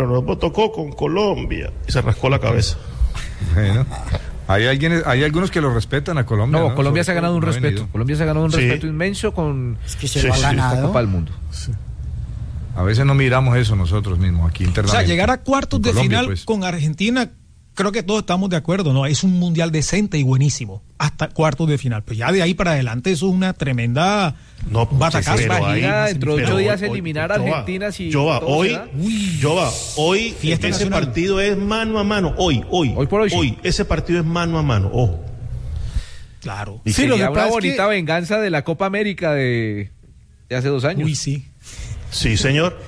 pero nos tocó con Colombia. Y se rascó la cabeza. Bueno, hay algunos que lo respetan a Colombia. No, Colombia se ha ganado un respeto. Colombia se ha ganado un respeto inmenso con esta Copa del Mundo. Sí. A veces no miramos eso nosotros mismos aquí internamente. O sea, llegar a cuartos de Colombia, final pues, con Argentina, creo que todos estamos de acuerdo, ¿no? Es un mundial decente y buenísimo. Hasta cuartos de final. Pues ya de ahí para adelante eso es una tremenda batacazo. Dentro de 8 días eliminar a Argentina. Hoy ese nacional. Partido es mano a mano. Hoy ese partido es mano a mano. Ojo. Claro. Y sería una bonita venganza de la Copa América de hace 2 años. Uy, sí. Sí, señor.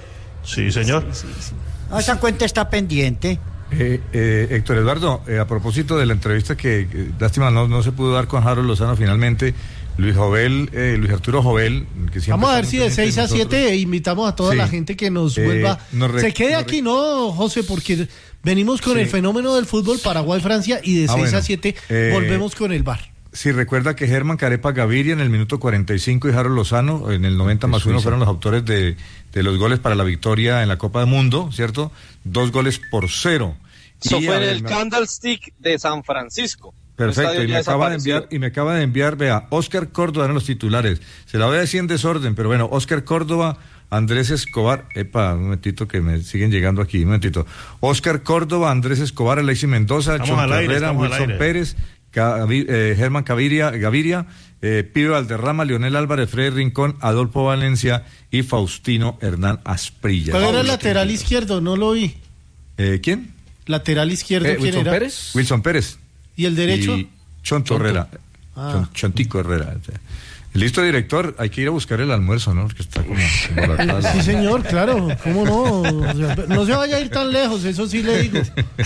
Esa cuenta está pendiente. Héctor Eduardo, a propósito de la entrevista que lástima no se pudo dar con Harold Lozano finalmente, Luis Arturo Jovel, que siempre vamos a ver si de 6 a 7 invitamos a toda la gente que nos vuelva, se quede aquí, ¿no, José? Porque venimos con el fenómeno del fútbol, Paraguay-Francia, y de 6 a 7 volvemos con el VAR. Sí, recuerda que Germán Carepa Gaviria en el minuto 45 y Harold Lozano en el 90+1 fueron los autores de los goles para la victoria en la Copa del Mundo, ¿cierto? 2-0. Eso fue en el Candlestick de San Francisco. Perfecto, y me acaba de enviar, vea, Óscar Córdoba eran los titulares. Se la voy a decir en desorden, pero bueno, Óscar Córdoba, Andrés Escobar, un momentito que me siguen llegando aquí, un momentito. Óscar Córdoba, Andrés Escobar, Alexis Mendoza, Chon Carrera, Wilson Pérez, Germán Gaviria, Pío Valderrama, Leonel Álvarez, Freddy Rincón, Adolfo Valencia y Faustino Hernán Asprilla. ¿Cuál era el lateral izquierdo? No lo vi. ¿Quién? Lateral izquierdo, ¿quién era? Pérez? Wilson Pérez. ¿Y el derecho? Y Chonto Herrera. Chontico Herrera. Listo, director, hay que ir a buscar el almuerzo, ¿no? Porque está como sí, señor, claro, ¿cómo no? No se vaya a ir tan lejos, eso sí le digo.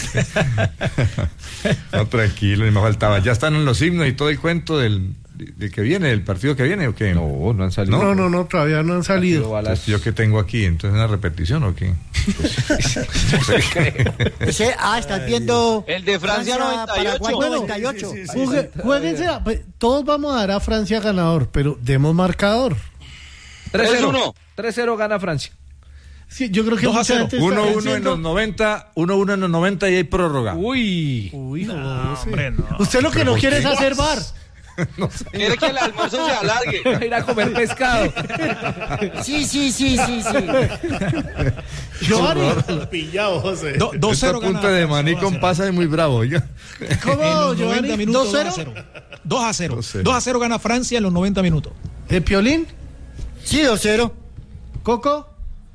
No, tranquilo, ni me faltaba. ¿Ya están en los himnos y todo el cuento del que viene, del partido que viene o qué? No han salido. No, todavía no han salido. Entonces, ¿yo qué tengo aquí? ¿Entonces una repetición o qué? Estás viendo el de Francia 98. Paraguay 98. Jueguense, todos vamos a dar a Francia ganador, pero demos marcador. 3-0. 3-0 gana Francia. Sí, yo creo que 1-1 en los 90, 1-1 en los 90 y hay prórroga. Uy, no. Usted lo que no quiere es hacer VAR. No sé. Quiere que el almuerzo se alargue. Ir a comer pescado. Sí. Giovanni, pillado, José. 2-0 gana. Punta de maní con pasa es muy bravo. ¿Cómo, Giovanni? 2-0. 2-0 gana Francia en los 90 minutos. ¿El Piolín? Sí, 2-0. ¿Coco?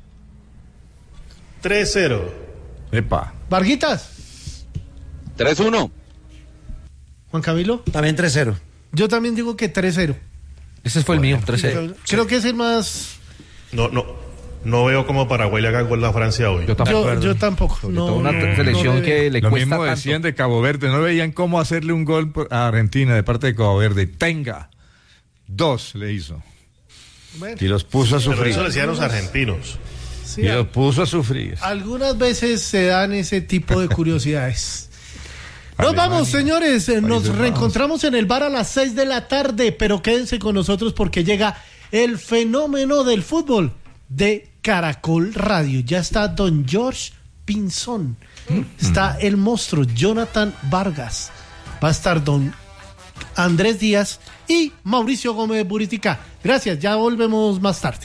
3-0. Epa. ¿Varguitas? 3-1. ¿Juan Camilo? También 3-0. Yo también digo que 3-0. Ese fue el mío, 3-0. Creo que es el más... No veo cómo Paraguay le haga gol a Francia hoy. Yo tampoco. Una selección que le lo cuesta mismo tanto. decían de Cabo Verde, no veían cómo hacerle un gol a Argentina de parte de Cabo Verde. Tenga. 2 le hizo. Bueno. Y los puso a sufrir. Pero eso le decían los argentinos. Sí, y los puso a sufrir. Algunas veces se dan ese tipo de curiosidades. Nos vamos, señores, nos reencontramos en el bar a las 6 de la tarde, pero quédense con nosotros porque llega el fenómeno del fútbol de Caracol Radio. Ya está don George Pinzón, está el monstruo Jonathan Vargas, va a estar don Andrés Díaz y Mauricio Gómez Buritica. Gracias, ya volvemos más tarde.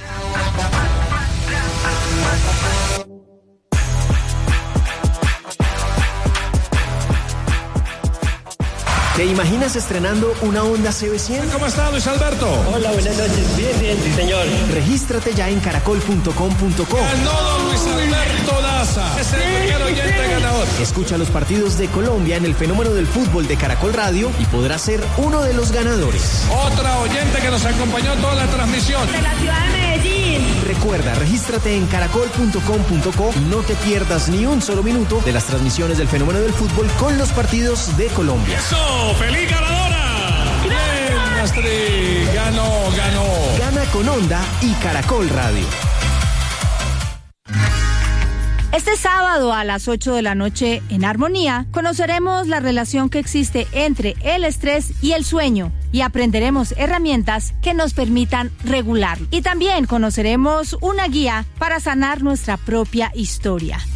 ¿Te imaginas estrenando una Honda CB100? ¿Cómo está, Luis Alberto? Hola, buenas noches. Bien, sí, señor. Regístrate ya en caracol.com.co. Ganó don Luis Alberto Daza. Es el primer oyente ganador. Escucha los partidos de Colombia en el fenómeno del fútbol de Caracol Radio y podrás ser uno de los ganadores. Otra oyente que nos acompañó toda la transmisión. De la ciudad de Medellín. Recuerda, regístrate en caracol.com.co y no te pierdas ni un solo minuto de las transmisiones del fenómeno del fútbol con los partidos de Colombia. ¡Eso! ¡Feliz ganadora! ¡Bien, Astrid! Ganó. Gana con Honda y Caracol Radio. Este sábado a las 8 de la noche en Armonía conoceremos la relación que existe entre el estrés y el sueño y aprenderemos herramientas que nos permitan regularlo. Y también conoceremos una guía para sanar nuestra propia historia.